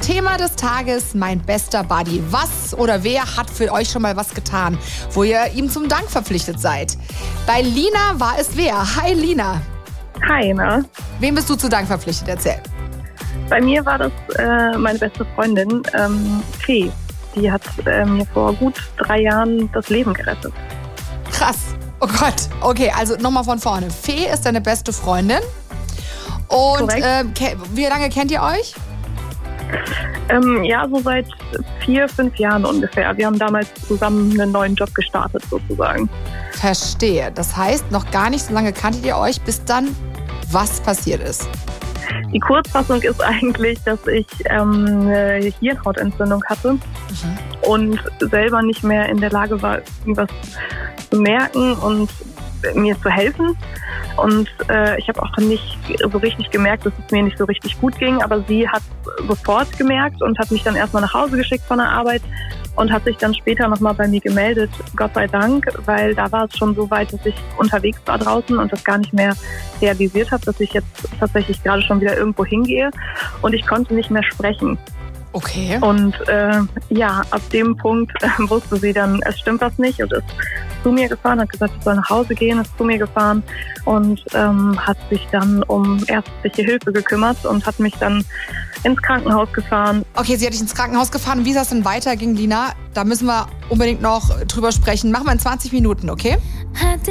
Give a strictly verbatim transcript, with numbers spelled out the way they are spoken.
Thema des Tages, mein bester Buddy. Was oder wer hat für euch schon mal was getan, wo ihr ihm zum Dank verpflichtet seid? Bei Lina war es wer? Hi Lina. Hi, ne? Wem bist du zu Dank verpflichtet? Erzähl. Bei mir war das äh, meine beste Freundin, ähm, Fee. Die hat äh, mir vor gut drei Jahren das Leben gerettet. Krass. Oh Gott. Okay, also nochmal von vorne. Fee ist deine beste Freundin. Und äh, ke- wie lange kennt ihr euch? Ähm, ja, so seit vier, fünf Jahren ungefähr. Wir haben damals zusammen einen neuen Job gestartet, sozusagen. Verstehe. Das heißt, noch gar nicht so lange kanntet ihr euch, bis dann was passiert ist. Die Kurzfassung ist eigentlich, dass ich ähm, eine Hirnhautentzündung hatte mhm. und selber nicht mehr in der Lage war, irgendwas zu merken und mir zu helfen. Und äh, ich habe auch nicht so richtig gemerkt, dass es mir nicht so richtig gut ging, aber sie hat sofort gemerkt und hat mich dann erstmal nach Hause geschickt von der Arbeit und hat sich dann später nochmal bei mir gemeldet, Gott sei Dank, weil da war es schon so weit, dass ich unterwegs war draußen und das gar nicht mehr realisiert habe, dass ich jetzt tatsächlich gerade schon wieder irgendwo hingehe und ich konnte nicht mehr sprechen. Okay. Und äh, ja, ab dem Punkt äh, wusste sie dann, es stimmt was nicht und ist zu mir gefahren, hat gesagt, ich soll nach Hause gehen, ist zu mir gefahren und ähm, hat sich dann um ärztliche Hilfe gekümmert und hat mich dann ins Krankenhaus gefahren. Okay, sie hat dich ins Krankenhaus gefahren. Wie es denn weiterging, Lina? Da müssen wir unbedingt noch drüber sprechen. Machen wir in zwanzig Minuten, okay?